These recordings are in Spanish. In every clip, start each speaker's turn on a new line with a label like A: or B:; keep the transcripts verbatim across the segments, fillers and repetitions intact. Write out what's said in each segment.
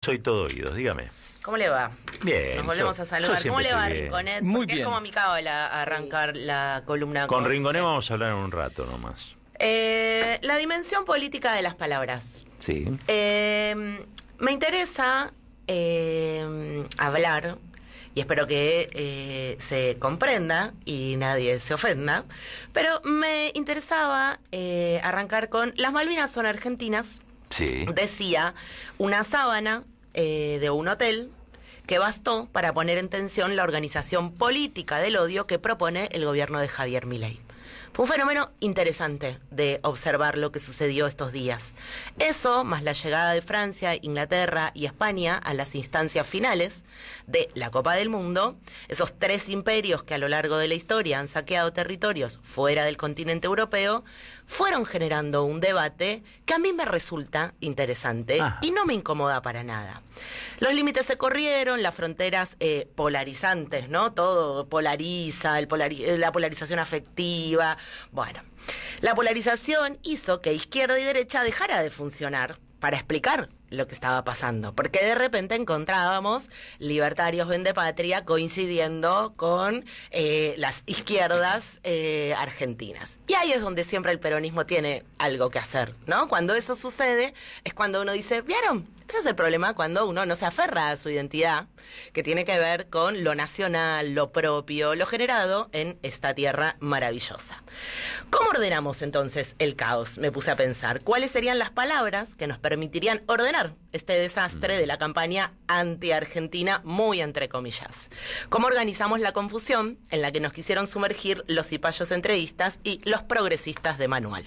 A: Soy todo oídos, dígame.
B: ¿Cómo le va?
A: Bien.
B: Nos volvemos
A: yo,
B: a saludar. ¿Cómo le va,
A: bien.
B: Rinconet?
C: Muy
B: Porque
C: bien.
B: es como mi cábala arrancar sí. la columna.
A: Con, con Rinconet
B: usted.
A: vamos a hablar en un rato nomás.
B: Eh, la dimensión política de las palabras.
A: Sí.
B: Eh, me interesa eh, hablar, y espero que eh, se comprenda y nadie se ofenda, pero me interesaba eh, arrancar con las Malvinas son argentinas.
A: Sí.
B: Decía una sábana eh, de un hotel que bastó para poner en tensión la organización política del odio que propone el gobierno de Javier Milei. Fue un fenómeno interesante de observar lo que sucedió estos días. Eso, más la llegada de Francia, Inglaterra y España a las instancias finales de la Copa del Mundo, esos tres imperios que a lo largo de la historia han saqueado territorios fuera del continente europeo, fueron generando un debate que a mí me resulta interesante
A: ah.
B: y no me incomoda para nada. Los límites se corrieron, las fronteras eh, polarizantes, ¿no? Todo polariza, el polari- la polarización afectiva. Bueno, la polarización hizo que izquierda y derecha dejara de funcionar para explicar lo que estaba pasando, porque de repente encontrábamos libertarios vendepatria coincidiendo con eh, las izquierdas eh, argentinas. Y ahí es donde siempre el peronismo tiene algo que hacer, ¿no? Cuando eso sucede es cuando uno dice, ¿vieron? Ese es el problema cuando uno no se aferra a su identidad, que tiene que ver con lo nacional, lo propio, lo generado en esta tierra maravillosa. ¿Cómo ordenamos entonces el caos? Me puse a pensar. ¿Cuáles serían las palabras que nos permitirían ordenar este desastre de la campaña anti-argentina, muy entre comillas? ¿Cómo organizamos la confusión en la que nos quisieron sumergir los cipayos entrevistas y los progresistas de manual?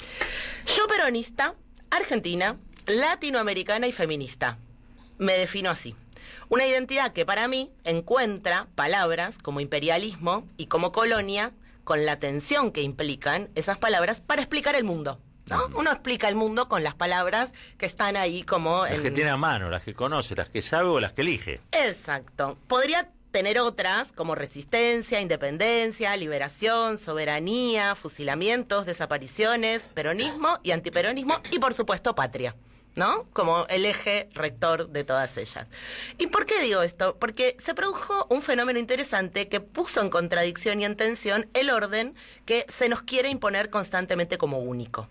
B: Yo peronista, argentina, latinoamericana y feminista. Me defino así. Una identidad que para mí encuentra palabras como imperialismo y como colonia con la tensión que implican esas palabras para explicar el mundo, ¿no? Uno explica el mundo con las palabras que están ahí como...
A: Las
B: en...
A: que tiene a mano, las que conoce, las que sabe o las que elige.
B: Exacto. Podría tener otras como resistencia, independencia, liberación, soberanía, fusilamientos, desapariciones, peronismo y antiperonismo y por supuesto patria, ¿no? Como el eje rector de todas ellas. ¿Y por qué digo esto? Porque se produjo un fenómeno interesante que puso en contradicción y en tensión el orden que se nos quiere imponer constantemente como único.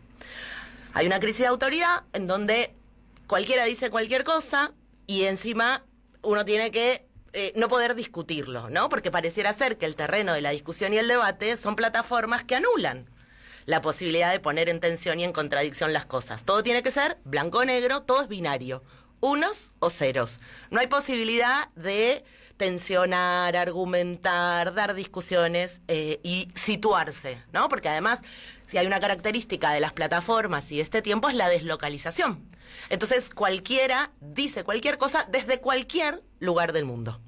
B: Hay una crisis de autoridad en donde cualquiera dice cualquier cosa y encima uno tiene que eh, no poder discutirlo, ¿no? Porque pareciera ser que el terreno de la discusión y el debate son plataformas que anulan la posibilidad de poner en tensión y en contradicción las cosas. Todo tiene que ser blanco o negro, todo es binario, unos o ceros. No hay posibilidad de tensionar, argumentar, dar discusiones eh, y situarse, ¿no? Porque además, si hay una característica de las plataformas y este tiempo es la deslocalización. Entonces, cualquiera dice cualquier cosa desde cualquier lugar del mundo.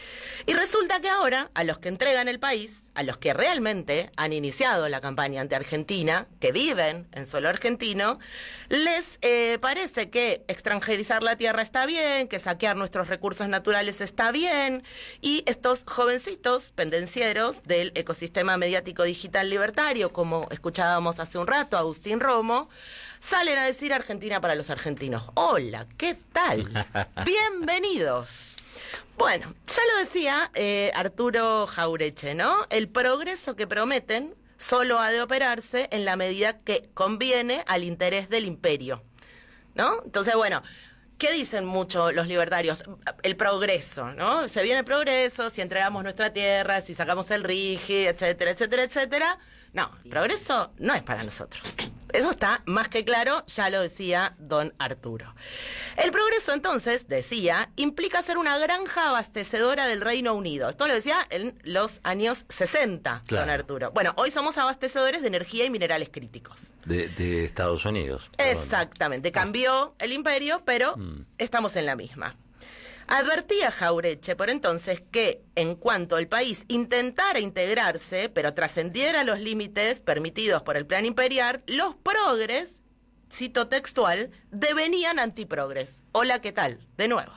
B: Y resulta que ahora, a los que entregan el país, a los que realmente han iniciado la campaña anti-argentina, que viven en suelo argentino, les eh, parece que extranjerizar la tierra está bien, que saquear nuestros recursos naturales está bien, y estos jovencitos pendencieros del ecosistema mediático digital libertario, como escuchábamos hace un rato, Agustín Romo, salen a decir Argentina para los argentinos. Hola, ¿qué tal? Bienvenidos. Bueno, ya lo decía eh, Arturo Jauretche, ¿no? El progreso que prometen solo ha de operarse en la medida que conviene al interés del imperio, ¿no? Entonces, bueno, ¿qué dicen mucho los libertarios? El progreso, ¿no? Se viene el progreso, si entregamos nuestra tierra, si sacamos el RIGI, etcétera, etcétera, etcétera. No, el progreso no es para nosotros. Eso está más que claro, ya lo decía don Arturo. El progreso, entonces, decía, implica ser una granja abastecedora del Reino Unido. Esto lo decía en los años sesenta,
A: Claro.
B: don Arturo. Bueno, hoy somos abastecedores de energía y minerales críticos.
A: De, de Estados Unidos.
B: Exactamente, cambió el imperio, pero
A: Mm.
B: estamos en la misma. Advertía Jauretche por entonces que en cuanto el país intentara integrarse, pero trascendiera los límites permitidos por el plan imperial, los progres, cito textual, devenían antiprogres. Hola, ¿qué tal? De nuevo.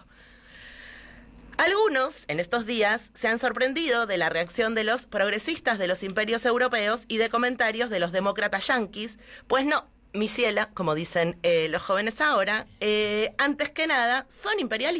B: Algunos, en estos días, se han sorprendido de la reacción de los progresistas de los imperios europeos y de comentarios de los demócratas yanquis, pues no, mi ciela, como dicen eh, los jóvenes ahora, eh, antes que nada, son imperialistas.